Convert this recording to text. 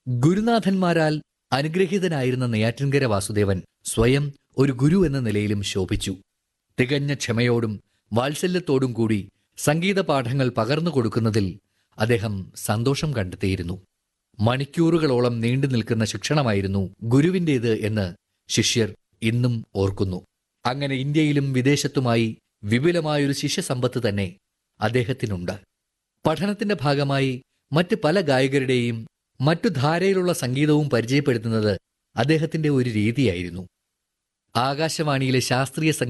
ഗുരുനാഥന്മാരാൽ അനുഗ്രഹീതനായിരുന്ന നെയ്യാറ്റിൻകര വാസുദേവൻ സ്വയം ഒരു ഗുരു എന്ന നിലയിലും ശോഭിച്ചു. തികഞ്ഞ ക്ഷമയോടും വാത്സല്യത്തോടും കൂടി സംഗീത പാഠങ്ങൾ പകർന്നു കൊടുക്കുന്നതിൽ അദ്ദേഹം സന്തോഷം കണ്ടെത്തിയിരുന്നു. മണിക്കൂറുകളോളം നീണ്ടു നിൽക്കുന്ന ശിക്ഷണമായിരുന്നു ഗുരുവിൻ്റേത് എന്ന് ശിഷ്യർ ഇന്നും ഓർക്കുന്നു. അങ്ങനെ ഇന്ത്യയിലും വിദേശത്തുമായി വിപുലമായൊരു ശിഷ്യസമ്പത്ത് തന്നെ അദ്ദേഹത്തിനുണ്ട്. പഠനത്തിന്റെ ഭാഗമായി മറ്റ് പല ഗായകരുടെയും മറ്റു ധാരയിലുള്ള സംഗീതവും പരിചയപ്പെടുത്തുന്നത് അദ്ദേഹത്തിന്റെ ഒരു രീതിയായിരുന്നു. ആകാശവാണിയിലെ ശാസ്ത്രീയ